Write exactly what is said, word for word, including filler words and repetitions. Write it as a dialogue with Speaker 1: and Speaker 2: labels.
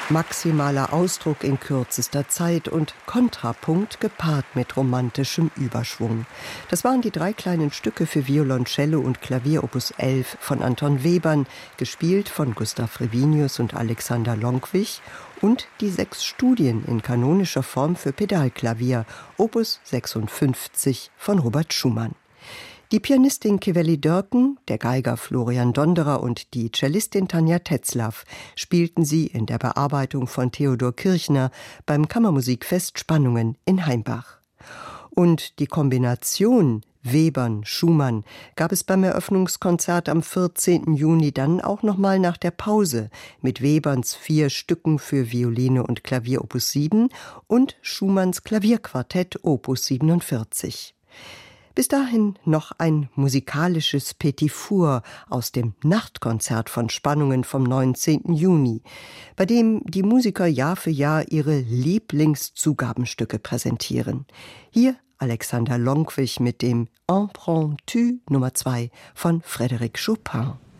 Speaker 1: Maximaler Ausdruck in kürzester Zeit und Kontrapunkt gepaart mit romantischem Überschwung. Das waren die drei kleinen Stücke für Violoncello und Klavier Opus elf von Anton Webern, gespielt von Gustav Frevinius und Alexander Lonkwich, und die sechs Studien in kanonischer Form für Pedalklavier Opus sechsundfünfzig von Robert Schumann. Die Pianistin Kiveli Dörken, der Geiger Florian Donderer und die Cellistin Tanja Tetzlaff spielten sie in der Bearbeitung von Theodor Kirchner beim Kammermusikfest Spannungen in Heimbach. Und die Kombination Webern-Schumann gab es beim Eröffnungskonzert am vierzehnten Juni dann auch nochmal nach der Pause mit Weberns vier Stücken für Violine und Klavier Opus sieben und Schumanns Klavierquartett Opus siebenundvierzig. Bis dahin noch ein musikalisches Petit Four aus dem Nachtkonzert von Spannungen vom neunzehnten Juni, bei dem die Musiker Jahr für Jahr ihre Lieblingszugabenstücke präsentieren. Hier Alexander Lonkwich mit dem Impromptu Nummer zwei von Frédéric Chopin.